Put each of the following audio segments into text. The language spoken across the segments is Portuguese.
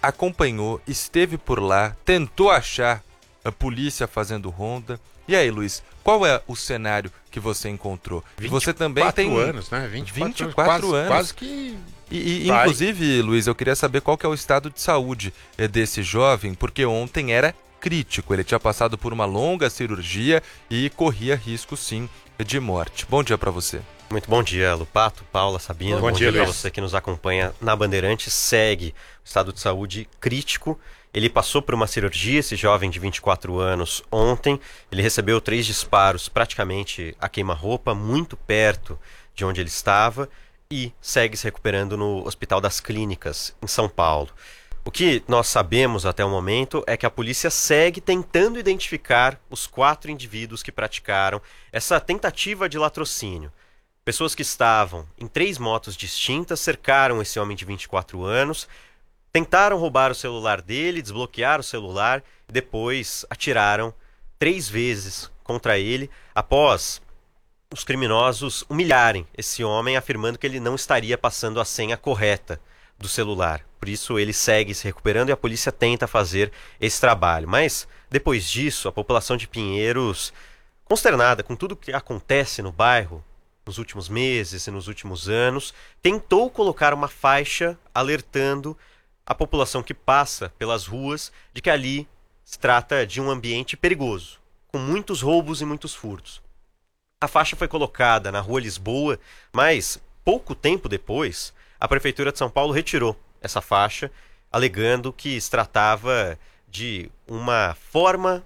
acompanhou, esteve por lá, tentou achar a polícia fazendo ronda. E aí, Luiz, qual é o cenário que você encontrou? Você também tem 24 anos, né? 24 anos. Quase que... Inclusive, Luiz, eu queria saber qual que é o estado de saúde desse jovem, porque ontem era crítico. Ele tinha passado por uma longa cirurgia e corria risco, sim, de morte. Bom dia para você. Muito bom dia, Lupato, Paula, Sabina. Bom dia para você que nos acompanha na Bandeirantes. Segue o estado de saúde crítico. Ele passou por uma cirurgia, esse jovem de 24 anos, ontem. Ele recebeu 3 disparos praticamente a queima-roupa, muito perto de onde ele estava, e segue se recuperando no Hospital das Clínicas, em São Paulo. O que nós sabemos até o momento é que a polícia segue tentando identificar os 4 indivíduos que praticaram essa tentativa de latrocínio. Pessoas que estavam em 3 motos distintas cercaram esse homem de 24 anos, tentaram roubar o celular dele, desbloquear o celular e depois atiraram 3 vezes contra ele após os criminosos humilharem esse homem, afirmando que ele não estaria passando a senha correta do celular. Por isso ele segue se recuperando e a polícia tenta fazer esse trabalho. Mas depois disso, a população de Pinheiros, consternada com tudo que acontece no bairro nos últimos meses e nos últimos anos, tentou colocar uma faixa alertando a população que passa pelas ruas de que ali se trata de um ambiente perigoso, com muitos roubos e muitos furtos. A faixa foi colocada na Rua Lisboa, mas pouco tempo depois, a Prefeitura de São Paulo retirou essa faixa, alegando que se tratava de uma forma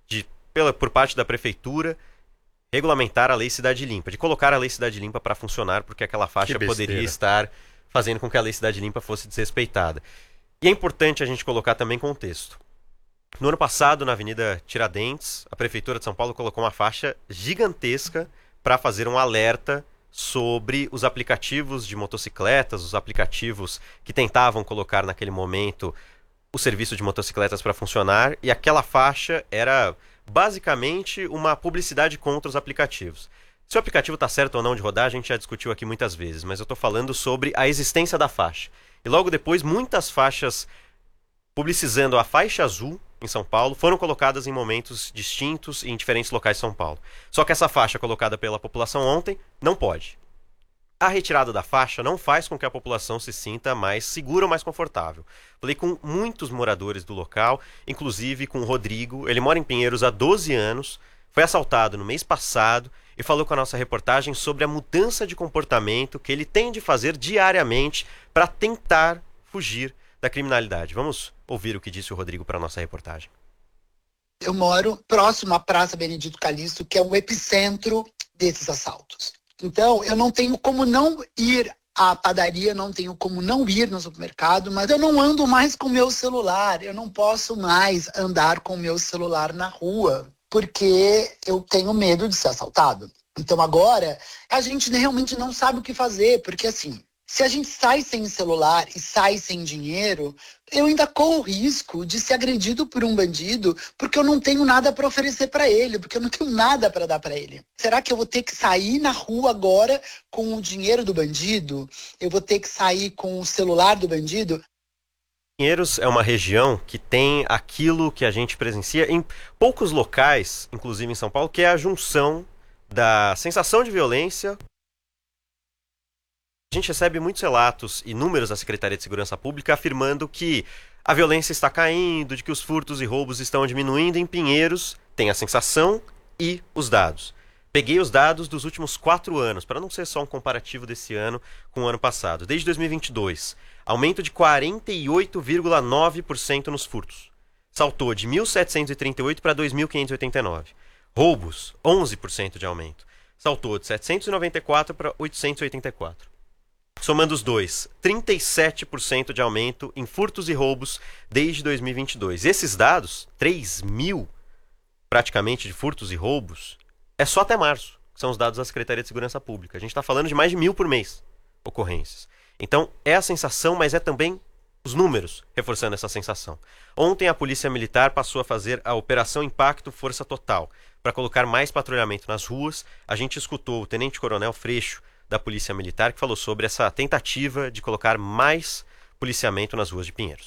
por parte da Prefeitura regulamentar a Lei Cidade Limpa, de colocar a Lei Cidade Limpa para funcionar, porque aquela faixa poderia estar fazendo com que a Lei Cidade Limpa fosse desrespeitada. E é importante a gente colocar também contexto. No ano passado, na Avenida Tiradentes, a Prefeitura de São Paulo colocou uma faixa gigantesca para fazer um alerta sobre os aplicativos de motocicletas, os aplicativos que tentavam colocar naquele momento o serviço de motocicletas para funcionar, e aquela faixa era basicamente uma publicidade contra os aplicativos. Se o aplicativo está certo ou não de rodar, a gente já discutiu aqui muitas vezes, mas eu estou falando sobre a existência da faixa. E logo depois, muitas faixas publicizando a faixa azul em São Paulo foram colocadas em momentos distintos e em diferentes locais de São Paulo. Só que essa faixa colocada pela população ontem não pode. A retirada da faixa não faz com que a população se sinta mais segura ou mais confortável. Falei com muitos moradores do local, inclusive com o Rodrigo. Ele mora em Pinheiros há 12 anos, foi assaltado no mês passado e falou com a nossa reportagem sobre a mudança de comportamento que ele tem de fazer diariamente para tentar fugir da criminalidade. Vamos ouvir o que disse o Rodrigo para a nossa reportagem. Eu moro próximo à Praça Benedito Calixto, que é o epicentro desses assaltos. Então, eu não tenho como não ir à padaria, não tenho como não ir no supermercado, mas eu não ando mais com o meu celular, eu não posso mais andar com o meu celular na rua, porque eu tenho medo de ser assaltado. Então agora, a gente realmente não sabe o que fazer, porque assim, se a gente sai sem celular e sai sem dinheiro, eu ainda corro o risco de ser agredido por um bandido, porque eu não tenho nada para oferecer para ele, porque eu não tenho nada para dar para ele. Será que eu vou ter que sair na rua agora com o dinheiro do bandido? Eu vou ter que sair com o celular do bandido? Pinheiros é uma região que tem aquilo que a gente presencia em poucos locais, inclusive em São Paulo, que é a junção da sensação de violência. A gente recebe muitos relatos e números da Secretaria de Segurança Pública afirmando que a violência está caindo, de que os furtos e roubos estão diminuindo. Em Pinheiros tem a sensação e os dados. Peguei os dados dos últimos 4 anos, para não ser só um comparativo desse ano com o ano passado. Desde 2022, aumento de 48,9% nos furtos. Saltou de 1.738 para 2.589. Roubos, 11% de aumento. Saltou de 794 para 884. Somando os dois, 37% de aumento em furtos e roubos desde 2022. Esses dados, 3.000 praticamente de furtos e roubos, é só até março, que são os dados da Secretaria de Segurança Pública. A gente está falando de mais de 1.000 por mês ocorrências. Então é a sensação, mas é também os números reforçando essa sensação. Ontem a Polícia Militar passou a fazer a Operação Impacto Força Total para colocar mais patrulhamento nas ruas. A gente escutou o Tenente Coronel Freixo, da Polícia Militar, que falou sobre essa tentativa de colocar mais policiamento nas ruas de Pinheiros.